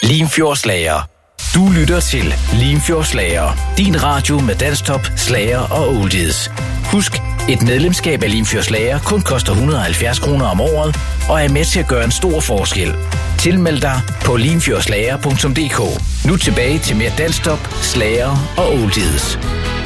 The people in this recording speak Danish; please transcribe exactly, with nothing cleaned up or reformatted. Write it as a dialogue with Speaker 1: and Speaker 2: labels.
Speaker 1: Limfjordslager. Du lytter til Limfjordslager. Din radio med danstop, slager og oldies. Husk, et medlemskab af Limfjordslager kun koster et hundrede og halvfjerds kroner om året og er med til at gøre en stor forskel. Tilmeld dig på limfjordslager punktum d k. Nu tilbage til mere danstop, slager og oldies.